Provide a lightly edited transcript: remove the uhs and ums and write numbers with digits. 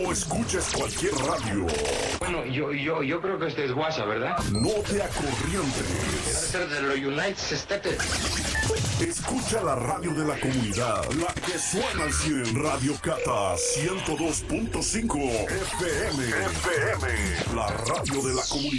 No escuches cualquier radio. Bueno, yo creo que este es guasa, ¿verdad? No te acorrientes. Debe ser de los United States. Escucha la radio de la comunidad, la que suena al 100. Radio Cata 102.5 FM. La radio de la comunidad.